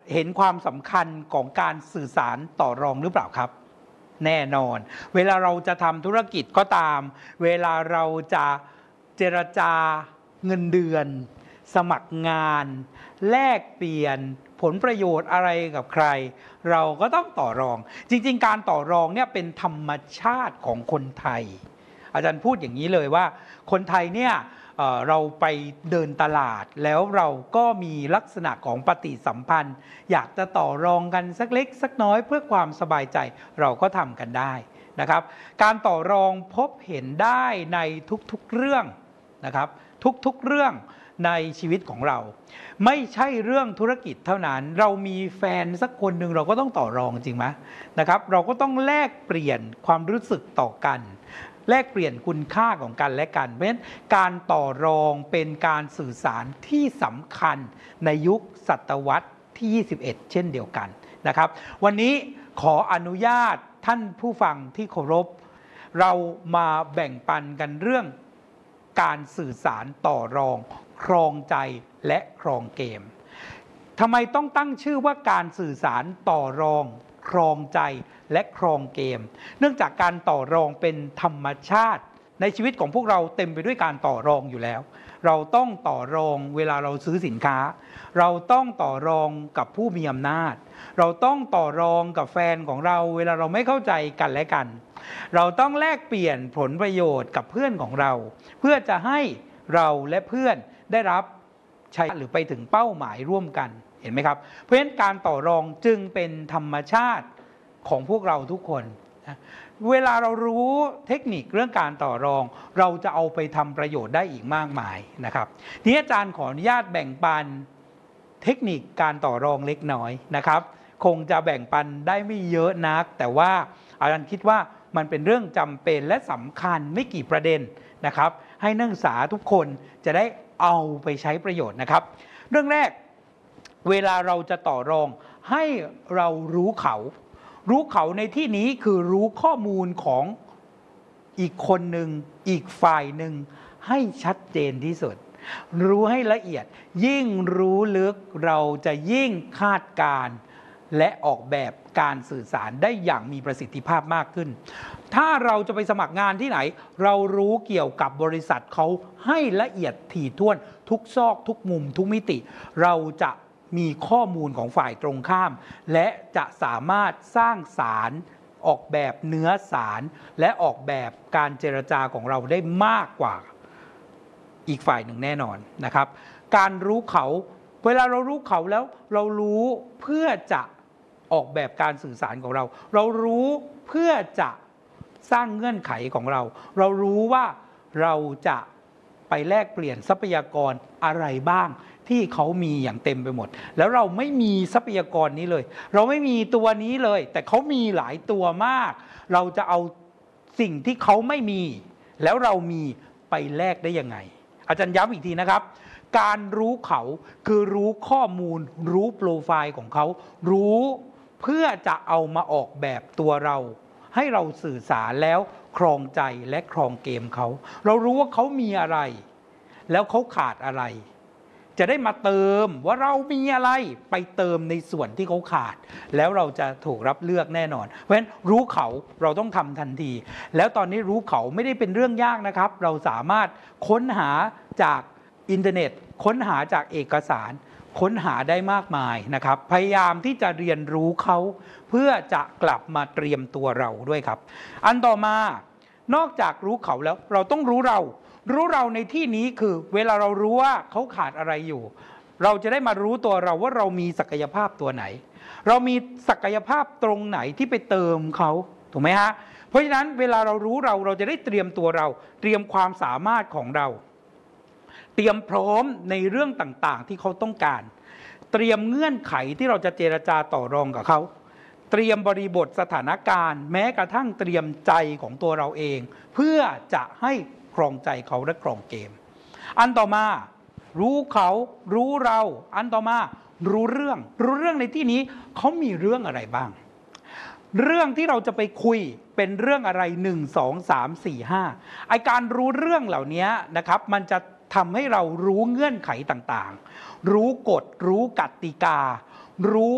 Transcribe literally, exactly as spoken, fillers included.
เห็นความสำคัญของการสื่อสารต่อรองหรือเปล่าครับแน่นอนเวลาเราจะทำธุรกิจก็ตามเวลาเราจะเจรจาเงินเดือนสมัครงานแลกเปลี่ยนผลประโยชน์อะไรกับใครเราก็ต้องต่อรองจริงๆการต่อรองเนี่ยเป็นธรรมชาติของคนไทยอาจารย์พูดอย่างนี้เลยว่าคนไทยเนี่ยเอ่อเราไปเดินตลาดแล้วเราก็มีลักษณะของปฏิสัมพันธ์อยากจะต่อรองกันสักเล็กสักน้อยเพื่อความสบายใจเราก็ทำกันได้นะครับการต่อรองพบเห็นได้ในทุกๆเรื่องนะครับทุกๆเรื่องในชีวิตของเราไม่ใช่เรื่องธุรกิจเท่านั้นเรามีแฟนสักคนหนึ่งเราก็ต้องต่อรองจริงไหมนะครับเราก็ต้องแลกเปลี่ยนความรู้สึกต่อกันแลกเปลี่ยนคุณค่าของกันและกันเพราะฉะนั้นการต่อรองเป็นการสื่อสารที่สำคัญในยุคศตวรรษที่ยี่สิบเอ็ดเช่นเดียวกันนะครับวันนี้ขออนุญาตท่านผู้ฟังที่เคารพเรามาแบ่งปันกันเรื่องการสื่อสารต่อรองครองใจและครองเกมทำไมต้องตั้งชื่อว่าการสื่อสารต่อรองครองใจและครองเกมเนื่องจากการต่อรองเป็นธรรมชาติในชีวิตของพวกเราเต็มไปด้วยการต่อรองอยู่แล้วเราต้องต่อรองเวลาเราซื้อสินค้าเราต้องต่อรองกับผู้มีอำนาจเราต้องต่อรองกับแฟนของเราเวลาเราไม่เข้าใจกันและกันเราต้องแลกเปลี่ยนผลประโยชน์กับเพื่อนของเราเพื่อจะให้เราและเพื่อนได้รับชัยหรือไปถึงเป้าหมายร่วมกันเห็นไหมครับเพราะฉะนั้นการต่อรองจึงเป็นธรรมชาติของพวกเราทุกคนนะเวลาเรารู้เทคนิคเรื่องการต่อรองเราจะเอาไปทำประโยชน์ได้อีกมากมายนะครับทีนี้อาจารย์ขออนุญาตแบ่งปันเทคนิคการต่อรองเล็กน้อยนะครับคงจะแบ่งปันได้ไม่เยอะนักแต่ว่าอาจารย์คิดว่ามันเป็นเรื่องจำเป็นและสำคัญไม่กี่ประเด็นนะครับให้นักศึกษาทุกคนจะได้เอาไปใช้ประโยชน์นะครับเรื่องแรกเวลาเราจะต่อรองให้เรารู้เขารู้เขาในที่นี้คือรู้ข้อมูลของอีกคนหนึ่งอีกฝ่ายหนึ่งให้ชัดเจนที่สุดรู้ให้ละเอียดยิ่งรู้ลึกเราจะยิ่งคาดการณ์และออกแบบการสื่อสารได้อย่างมีประสิทธิภาพมากขึ้นถ้าเราจะไปสมัครงานที่ไหนเรารู้เกี่ยวกับบริษัทเขาให้ละเอียดถี่ถ้วนทุกซอกทุกมุมทุกมิติเราจะมีข้อมูลของฝ่ายตรงข้ามและจะสามารถสร้างสารออกแบบเนื้อสารและออกแบบการเจรจาของเราได้มากกว่าอีกฝ่ายหนึ่งแน่นอนนะครับการรู้เขาเวลาเรารู้เขาแล้วเรารู้เพื่อจะออกแบบการสื่อสารของเราเรารู้เพื่อจะสร้างเงื่อนไขของเราเรารู้ว่าเราจะไปแลกเปลี่ยนทรัพยากรอะไรบ้างที่เขามีอย่างเต็มไปหมดแล้วเราไม่มีทรัพยากรนี้เลยเราไม่มีตัวนี้เลยแต่เขามีหลายตัวมากเราจะเอาสิ่งที่เขาไม่มีแล้วเรามีไปแลกได้ยังไงอาจารย์ย้ำอีกทีนะครับการรู้เขาคือรู้ข้อมูลรู้โปรไฟล์ของเขารู้เพื่อจะเอามาออกแบบตัวเราให้เราสื่อสารแล้วครองใจและครองเกมเขาเรารู้ว่าเขามีอะไรแล้วเขาขาดอะไรจะได้มาเติมว่าเรามีอะไรไปเติมในส่วนที่เขาขาดแล้วเราจะถูกรับเลือกแน่นอนเพราะฉะนั้นรู้เขาเราต้องทำทันทีแล้วตอนนี้รู้เขาไม่ได้เป็นเรื่องยากนะครับเราสามารถค้นหาจากอินเทอร์เน็ตค้นหาจากเอกสารค้นหาได้มากมายนะครับพยายามที่จะเรียนรู้เขาเพื่อจะกลับมาเตรียมตัวเราด้วยครับอันต่อมานอกจากรู้เขาแล้วเราต้องรู้เรารู้เราในที่นี้คือเวลาเรารู้ว่าเขาขาดอะไรอยู่เราจะได้มารู้ตัวเราว่าเรามีศักยภาพตัวไหนเรามีศักยภาพตรงไหนที่ไปเติมเขาถูกไหมฮะเพราะฉะนั้นเวลาเรารู้เราเราจะได้เตรียมตัวเราเตรียมความสามารถของเราเตรียมพร้อมในเรื่องต่างๆที่เขาต้องการเตรียมเงื่อนไขที่เราจะเจรจาต่อรองกับเขาเตรียมบริบทสถานการณ์แม้กระทั่งเตรียมใจของตัวเราเองเพื่อจะให้ครองใจเขาและครองเกมอันต่อมารู้เขารู้เราอันต่อมารู้เรื่องรู้เรื่องในที่นี้เขามีเรื่องอะไรบ้างเรื่องที่เราจะไปคุยเป็นเรื่องอะไรหนึ่ง สอง สาม สี่ ห้าไอการรู้เรื่องเหล่านี้นะครับมันจะทำให้เรารู้เงื่อนไขต่างๆรู้กฎรู้กติการู้